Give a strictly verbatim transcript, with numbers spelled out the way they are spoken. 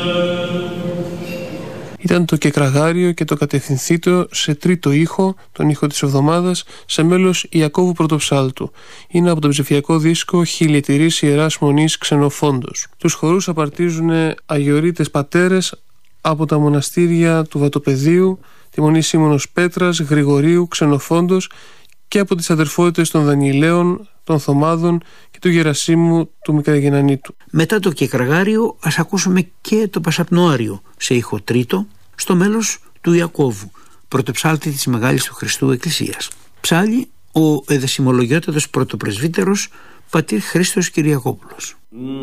Ήταν το Κεκραγάριο και το Κατευθυνθήτω σε τρίτο ήχο, τον ήχο της εβδομάδας, σε μέλος Ιακώβου Πρωτοψάλτου. Είναι από το ψηφιακό δίσκο «Χιλιετηρής Ιεράς Μονής Ξενοφόντος». Τους χορούς απαρτίζουν αγιορείτες πατέρες από τα μοναστήρια του Βατοπεδίου, τη Μονή Σίμωνος Πέτρας, Γρηγορίου, Ξενοφόντος και από τις αδερφότητες των Δανιηλαίων, των Θωμάδων και του Γερασίμου του Μικραγεννανίτου. Μετά το Κεκραγάριο ας ακούσουμε και το Πασαπνοάριο σε ήχο τρίτο, στο μέλος του Ιακώβου, πρωτοψάλτη της Μεγάλης του Χριστού Εκκλησίας. Ψάλλει ο εδεσιμολογιότατος πρωτοπρεσβύτερος πατήρ Χρήστος Κυριακόπουλος.